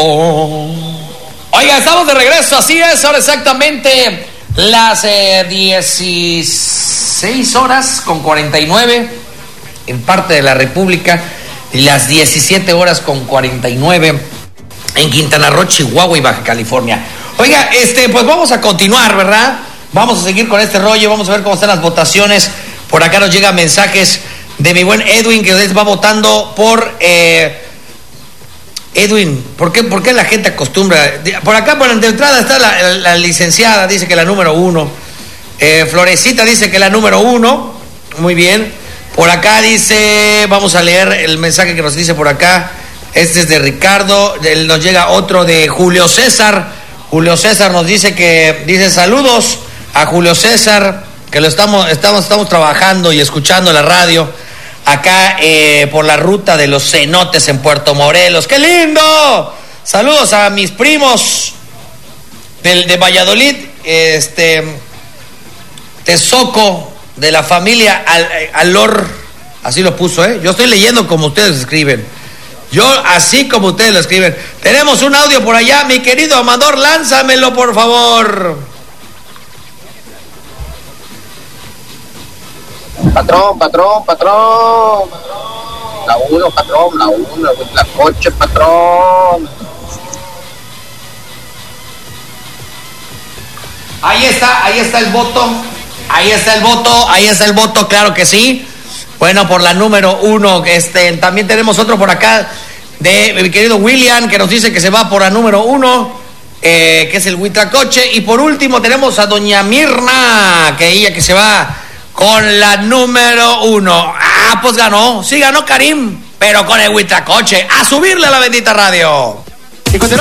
Oiga, estamos de regreso, así es, ahora exactamente las 16 horas con 49 en parte de la República y las 17 horas con 49 en Quintana Roo, Chihuahua y Baja California. Oiga, pues vamos a continuar, ¿verdad? Vamos a seguir con este rollo, vamos a ver cómo están las votaciones. Por acá nos llegan mensajes de mi buen Edwin, que va votando por... Edwin, ¿por qué la gente acostumbra? Por acá, de entrada está la licenciada, dice que la número 1. Florecita dice que la número 1. Muy bien. Por acá dice, vamos a leer el mensaje que nos dice por acá. Este es de Ricardo. Nos llega otro de Julio César. Julio César nos dice saludos a Julio César, que lo estamos trabajando y escuchando la radio. Acá por la ruta de los cenotes en Puerto Morelos. ¡Qué lindo! Saludos a mis primos de Valladolid, Tezoco, de la familia Alor. Así lo puso, Yo estoy leyendo como ustedes escriben. Así como ustedes lo escriben. Tenemos un audio por allá, mi querido Amador, lánzamelo, por favor. Patrón. La 1, patrón, la coche, patrón. Ahí está el voto. Ahí está el voto, claro que sí. Bueno, por la número 1, también tenemos otro por acá de mi querido William, que nos dice que se va por la número 1, que es el Huitlacoche. Y por último tenemos a doña Mirna, que se va con la número 1. Pues ganó. Sí ganó Karim, pero con el Huitlacoche. A subirle a la bendita radio. Y